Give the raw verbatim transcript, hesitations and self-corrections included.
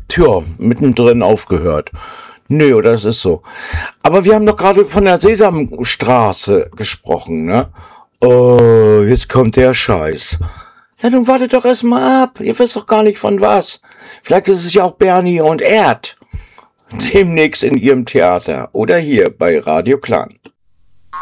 Tja, mittendrin aufgehört. Nö, das ist so. Aber wir haben doch gerade von der Sesamstraße gesprochen, ne? Oh, jetzt kommt der Scheiß. Ja, nun wartet doch erst mal ab. Ihr wisst doch gar nicht von was. Vielleicht ist es ja auch Bernie und Erd. Demnächst in ihrem Theater oder hier bei Radio Klang.